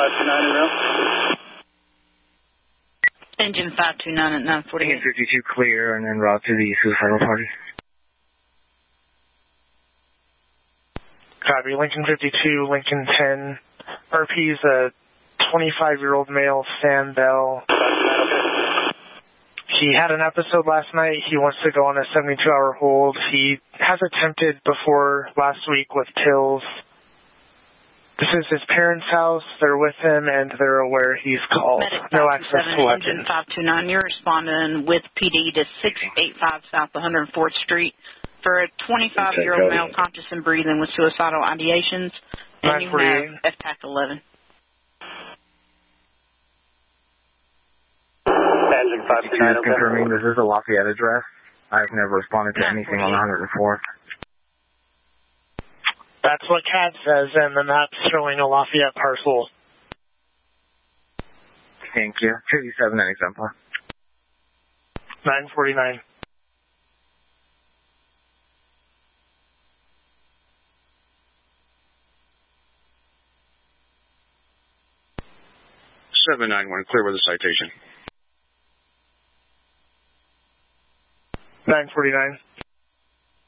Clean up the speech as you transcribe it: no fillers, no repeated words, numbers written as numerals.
529 in route. Engine 529 at 948. Engine 52 clear, and then route to the suicidal party. Copy, Lincoln 52, Lincoln 10. RP's a 25-year-old male, Sam Bell. He had an episode last night. He wants to go on a 72-hour hold. He has attempted before last week with pills. This is his parents' house. They're with him, and they're aware he's called. Medic No access to weapons. Engine 529, you're responding with PD to 685 South 104th Street for a 25-year-old male conscious and breathing with suicidal ideations, and you have FPAC 11. Engine 529, okay. Confirming this is a Lafayette address. I've never responded to anything on 104th. That's what CAD says, and the map's showing a Lafayette parcel. Thank you. 57 and exemplar. 949. Clear with a citation. 949.